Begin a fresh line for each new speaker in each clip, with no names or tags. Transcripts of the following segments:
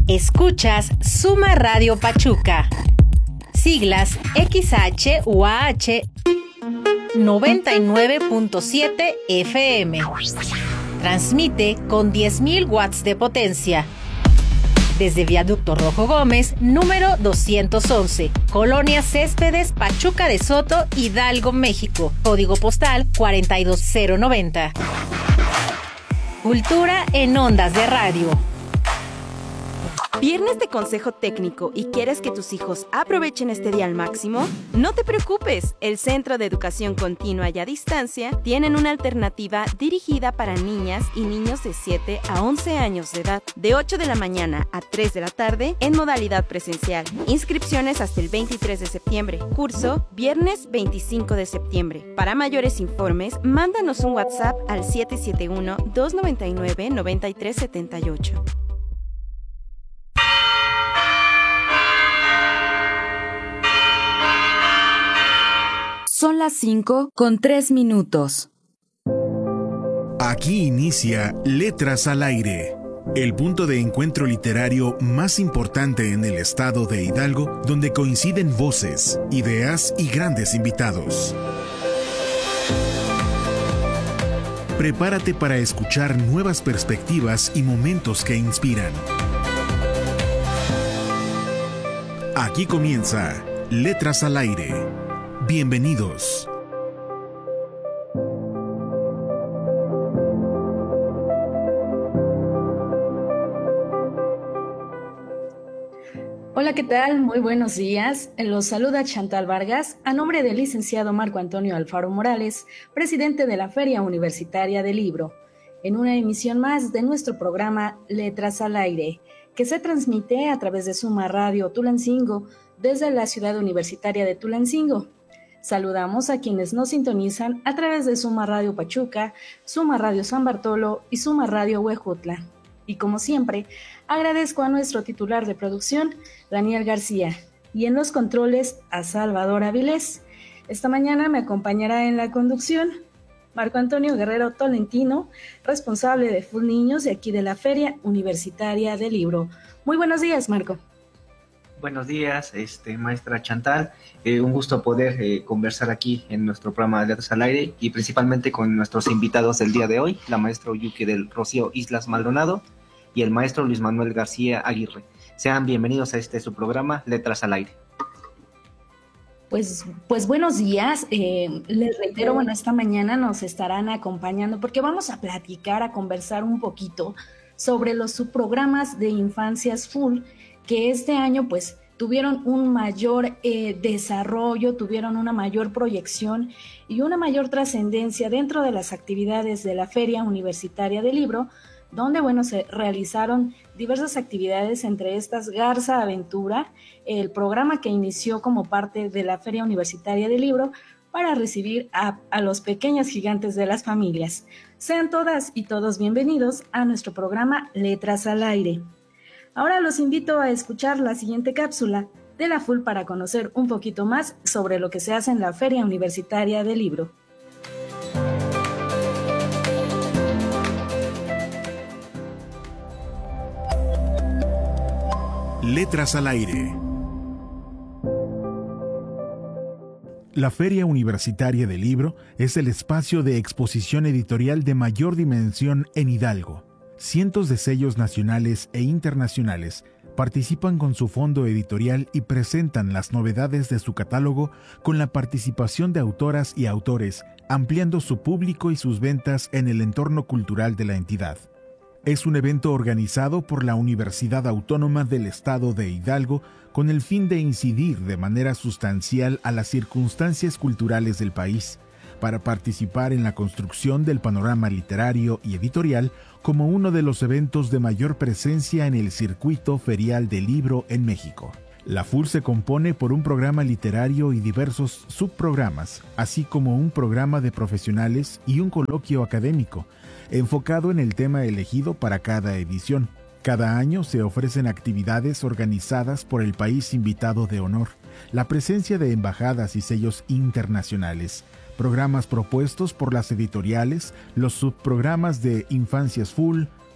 Escuchas Suma Radio Pachuca. Siglas XHUAH 99.7 FM. Transmite con 10.000 watts de potencia. Desde Viaducto Rojo Gómez, número 211, Colonia Céspedes, Pachuca de Soto, Hidalgo, México. Código postal 42090. Cultura en ondas de radio.
¿Viernes de consejo técnico y quieres que tus hijos aprovechen este día al máximo? No te preocupes, el Centro de Educación Continua y a Distancia tienen una alternativa dirigida para niñas y niños de 7 a 11 años de edad, de 8 de la mañana a 3 de la tarde en modalidad presencial. Inscripciones hasta el 23 de septiembre. Curso viernes 25 de septiembre. Para mayores informes, mándanos un WhatsApp al 771-299-9378.
Son las 5:03.
Aquí inicia Letras al Aire, el punto de encuentro literario más importante en el estado de Hidalgo, donde coinciden voces, ideas y grandes invitados. Prepárate para escuchar nuevas perspectivas y momentos que inspiran. Aquí comienza Letras al Aire. Bienvenidos.
Hola, ¿qué tal? Muy buenos días. Los saluda Chantal Vargas a nombre del licenciado Marco Antonio Alfaro Morales, presidente de la Feria Universitaria del Libro, en una emisión más de nuestro programa Letras al Aire, que se transmite a través de Suma Radio Tulancingo desde la ciudad universitaria de Tulancingo. Saludamos a quienes nos sintonizan a través de Suma Radio Pachuca, Suma Radio San Bartolo y Suma Radio Huejutla. Y como siempre, agradezco a nuestro titular de producción, Daniel García, y en los controles a Salvador Avilés. Esta mañana me acompañará en la conducción Marco Antonio Guerrero Tolentino, responsable de Full Niños de aquí de la Feria Universitaria del Libro. Muy buenos días, Marco.
Buenos días, maestra Chantal. Un gusto poder conversar aquí en nuestro programa de Letras al Aire y principalmente con nuestros invitados del día de hoy, la maestra Yuki del Rocío Islas Maldonado y el maestro Luis Manuel García Aguirre. Sean bienvenidos a su programa Letras al Aire.
Pues buenos días. Les reitero, esta mañana nos estarán acompañando porque vamos a platicar, a conversar un poquito sobre los subprogramas de Infancias Full, que este año pues tuvieron un mayor desarrollo, tuvieron una mayor proyección y una mayor trascendencia dentro de las actividades de la Feria Universitaria del Libro, donde se realizaron diversas actividades, entre estas Garza Aventura, el programa que inició como parte de la Feria Universitaria del Libro para recibir a los pequeños gigantes de las familias. Sean todas y todos bienvenidos a nuestro programa Letras al Aire. Ahora los invito a escuchar la siguiente cápsula de la FUL para conocer un poquito más sobre lo que se hace en la Feria Universitaria del Libro.
Letras al Aire. La Feria Universitaria del Libro es el espacio de exposición editorial de mayor dimensión en Hidalgo. Cientos de sellos nacionales e internacionales participan con su fondo editorial y presentan las novedades de su catálogo con la participación de autoras y autores, ampliando su público y sus ventas en el entorno cultural de la entidad. Es un evento organizado por la Universidad Autónoma del Estado de Hidalgo con el fin de incidir de manera sustancial a las circunstancias culturales del país, para participar en la construcción del panorama literario y editorial como uno de los eventos de mayor presencia en el circuito ferial del libro en México. La FUL se compone por un programa literario y diversos subprogramas, así como un programa de profesionales y un coloquio académico, enfocado en el tema elegido para cada edición. Cada año se ofrecen actividades organizadas por el país invitado de honor, la presencia de embajadas y sellos internacionales, programas propuestos por las editoriales, los subprogramas de Infancias Full,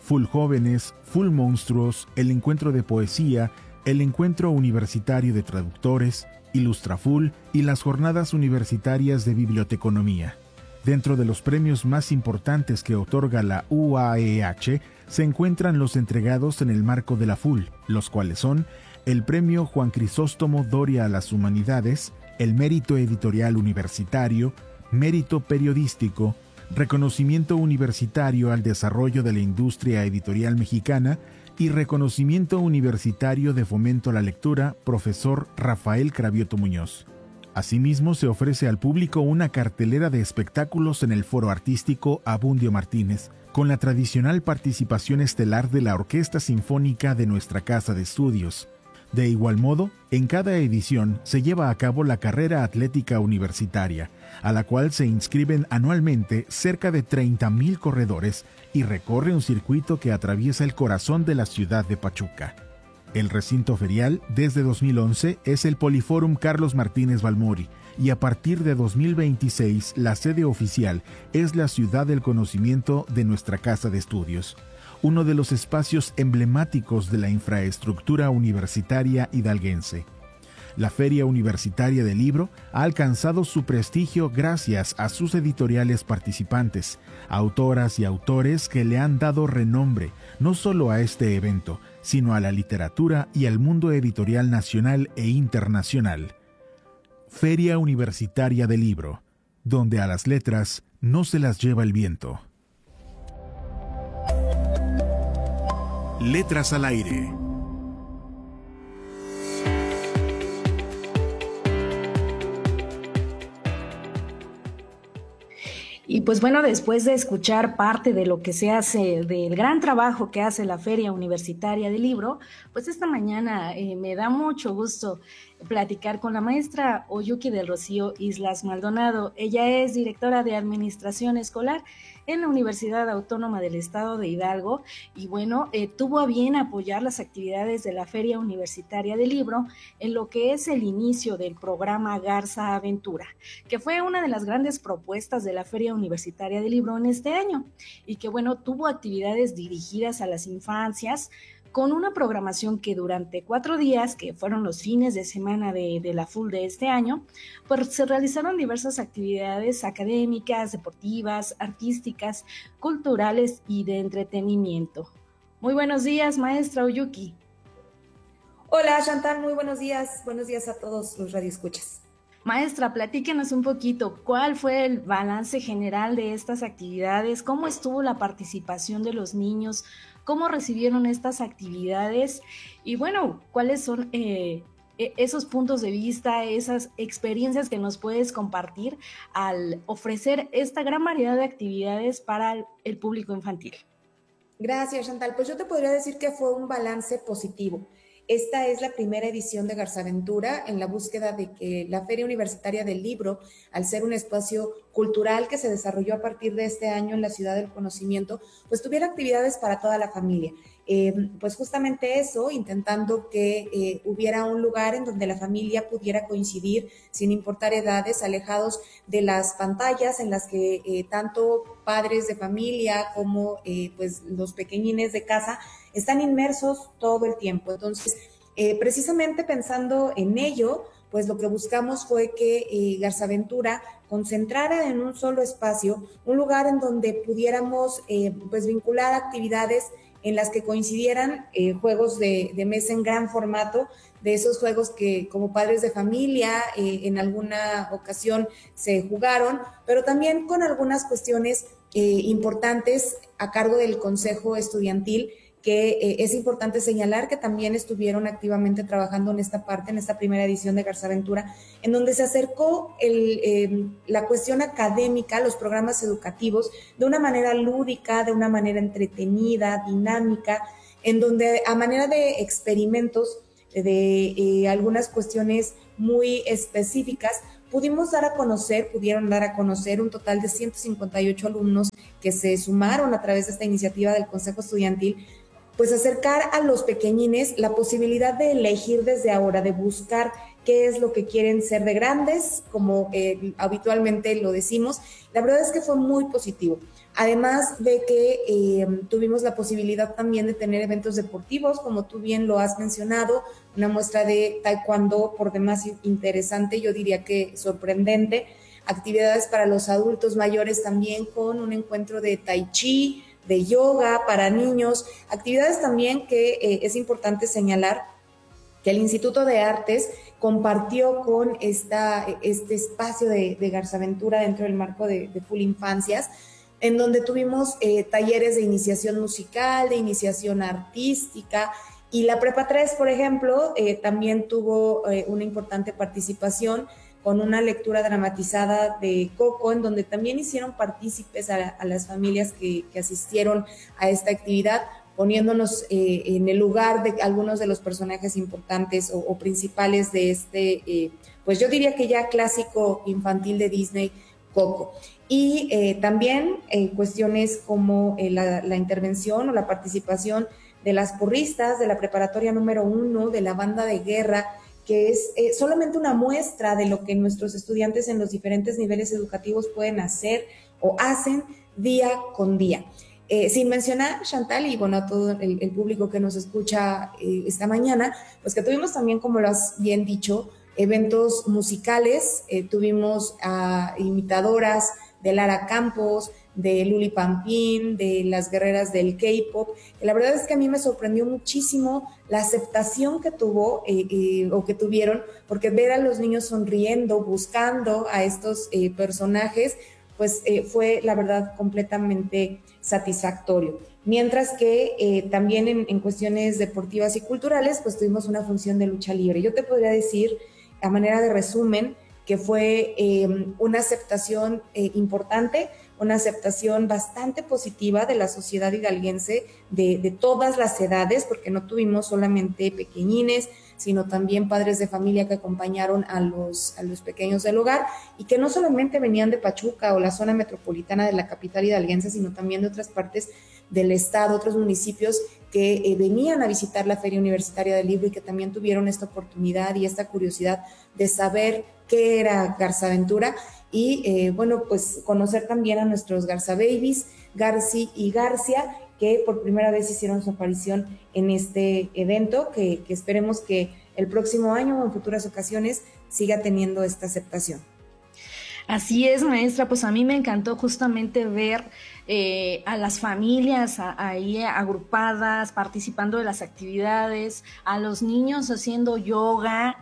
Full Jóvenes, Full Monstruos, el Encuentro de Poesía, el Encuentro Universitario de Traductores, Ilustraful y las Jornadas Universitarias de Biblioteconomía. Dentro de los premios más importantes que otorga la UAEH se encuentran los entregados en el marco de la FUL, los cuales son el Premio Juan Crisóstomo Doria a las Humanidades, el Mérito Editorial Universitario, Mérito Periodístico, Reconocimiento Universitario al Desarrollo de la Industria Editorial Mexicana y Reconocimiento Universitario de Fomento a la Lectura, Profesor Rafael Cravioto Muñoz. Asimismo, se ofrece al público una cartelera de espectáculos en el Foro Artístico Abundio Martínez, con la tradicional participación estelar de la Orquesta Sinfónica de nuestra Casa de Estudios. De igual modo, en cada edición se lleva a cabo la Carrera Atlética Universitaria, a la cual se inscriben anualmente cerca de 30,000 corredores y recorre un circuito que atraviesa el corazón de la ciudad de Pachuca. El recinto ferial, desde 2011, es el Poliforum Carlos Martínez Balmori, y a partir de 2026, la sede oficial es la Ciudad del Conocimiento de nuestra Casa de Estudios, uno de los espacios emblemáticos de la infraestructura universitaria hidalguense. La Feria Universitaria del Libro ha alcanzado su prestigio gracias a sus editoriales participantes, autoras y autores que le han dado renombre no solo a este evento, sino a la literatura y al mundo editorial nacional e internacional. Feria Universitaria del Libro, donde a las letras no se las lleva el viento. Letras al aire.
Y pues bueno, después de escuchar parte de lo que se hace, del gran trabajo que hace la Feria Universitaria del Libro, pues esta mañana me da mucho gusto platicar con la maestra Oyuki del Rocío Islas Maldonado. Ella es directora de Administración Escolar en la Universidad Autónoma del Estado de Hidalgo y bueno, tuvo a bien apoyar las actividades de la Feria Universitaria del Libro en lo que es el inicio del programa Garza Aventura, que fue una de las grandes propuestas de la Feria Universitaria del Libro en este año y que bueno, tuvo actividades dirigidas a las infancias con una programación que durante 4 días, que fueron los fines de semana de la FUL de este año, pues se realizaron diversas actividades académicas, deportivas, artísticas, culturales y de entretenimiento. Muy buenos días, maestra Oyuki.
Hola, Chantal, muy buenos días a todos los radioescuchas.
Maestra, platíquenos un poquito, ¿cuál fue el balance general de estas actividades? ¿Cómo estuvo la participación de los niños? ¿Cómo recibieron estas actividades? Y bueno, ¿cuáles son esos puntos de vista, esas experiencias que nos puedes compartir al ofrecer esta gran variedad de actividades para el público infantil?
Gracias, Chantal. Pues yo te podría decir que fue un balance positivo. Esta es la primera edición de Garzaventura en la búsqueda de que la Feria Universitaria del Libro, al ser un espacio cultural que se desarrolló a partir de este año en la Ciudad del Conocimiento, pues tuviera actividades para toda la familia. Pues justamente eso, intentando que hubiera un lugar en donde la familia pudiera coincidir sin importar edades, alejados de las pantallas en las que tanto padres de familia como pues los pequeñines de casa están inmersos todo el tiempo. Entonces, precisamente pensando en ello, pues lo que buscamos fue que Garzaventura concentrara en un solo espacio, un lugar en donde pudiéramos pues vincular actividades en las que coincidieran juegos de mesa en gran formato, de esos juegos que como padres de familia en alguna ocasión se jugaron, pero también con algunas cuestiones importantes a cargo del Consejo Estudiantil, que es importante señalar que también estuvieron activamente trabajando en esta parte, en esta primera edición de Garzaventura, en donde se acercó la cuestión académica, los programas educativos, de una manera lúdica, de una manera entretenida, dinámica, en donde a manera de experimentos de algunas cuestiones muy específicas, pudieron dar a conocer un total de 158 alumnos que se sumaron a través de esta iniciativa del Consejo Estudiantil, pues acercar a los pequeñines la posibilidad de elegir desde ahora, de buscar qué es lo que quieren ser de grandes, como habitualmente lo decimos. La verdad es que fue muy positivo. Además de que tuvimos la posibilidad también de tener eventos deportivos, como tú bien lo has mencionado, una muestra de taekwondo por demás interesante, yo diría que sorprendente, actividades para los adultos mayores también con un encuentro de tai chi, de yoga para niños, actividades también que es importante señalar que el Instituto de Artes compartió con este espacio de Garzaventura dentro del marco de Full Infancias, en donde tuvimos talleres de iniciación musical, de iniciación artística, y la Prepa 3, por ejemplo, también tuvo una importante participación con una lectura dramatizada de Coco, en donde también hicieron partícipes a las familias que asistieron a esta actividad, poniéndonos en el lugar de algunos de los personajes importantes o principales de este, pues yo diría que ya clásico infantil de Disney, Coco. Y también cuestiones como la intervención o la participación de las porristas de la preparatoria número 1, de la banda de guerra, que es solamente una muestra de lo que nuestros estudiantes en los diferentes niveles educativos pueden hacer o hacen día con día. Sin mencionar, Chantal, y bueno, a todo el público que nos escucha esta mañana, pues que tuvimos también, como lo has bien dicho, eventos musicales, tuvimos a imitadoras de Lara Campos, de Luli Pampín, de las guerreras del K-pop. La verdad es que a mí me sorprendió muchísimo la aceptación que tuvo o que tuvieron, porque ver a los niños sonriendo, buscando a estos personajes, pues fue la verdad completamente satisfactorio. Mientras que también en cuestiones deportivas y culturales, pues tuvimos una función de lucha libre. Yo te podría decir, a manera de resumen, que fue una aceptación importante, una aceptación bastante positiva de la sociedad hidalguense, de todas las edades, porque no tuvimos solamente pequeñines, sino también padres de familia que acompañaron a los pequeños del hogar, y que no solamente venían de Pachuca o la zona metropolitana de la capital hidalguense, sino también de otras partes del estado, otros municipios que venían a visitar la Feria Universitaria del Libro y que también tuvieron esta oportunidad y esta curiosidad de saber qué era Garzaventura y bueno, pues conocer también a nuestros Garza Babies, Garci y Garcia, que por primera vez hicieron su aparición en este evento, que esperemos que el próximo año o en futuras ocasiones siga teniendo esta aceptación.
Así es, maestra, pues a mí me encantó justamente ver a las familias ahí agrupadas, participando de las actividades, a los niños haciendo yoga,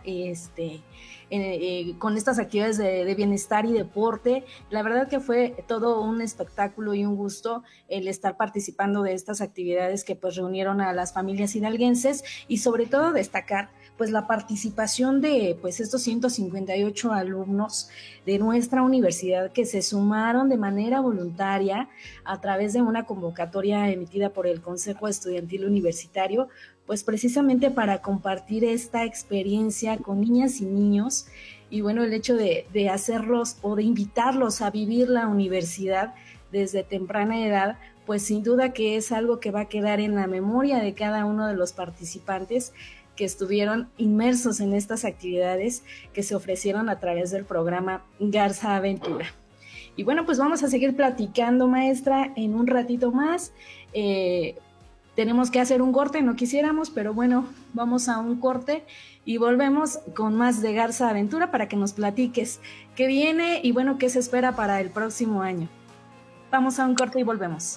con estas actividades de bienestar y deporte. La verdad que fue todo un espectáculo y un gusto el estar participando de estas actividades que pues reunieron a las familias hidalguenses, y sobre todo destacar pues la participación de pues estos 158 alumnos de nuestra universidad que se sumaron de manera voluntaria a través de una convocatoria emitida por el Consejo Estudiantil Universitario, pues precisamente para compartir esta experiencia con niñas y niños. Y bueno, el hecho de hacerlos o de invitarlos a vivir la universidad desde temprana edad, pues sin duda que es algo que va a quedar en la memoria de cada uno de los participantes que estuvieron inmersos en estas actividades que se ofrecieron a través del programa Garzaventura. Y bueno, pues vamos a seguir platicando, maestra, en un ratito más. Tenemos que hacer un corte, no quisiéramos, pero bueno, vamos a un corte y volvemos con más de Garzaventura para que nos platiques qué viene y bueno, qué se espera para el próximo año. Vamos a un corte y volvemos.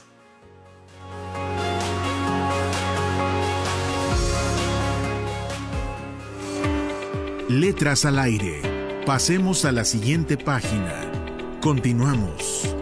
Letras al aire. Pasemos a la siguiente página. Continuamos.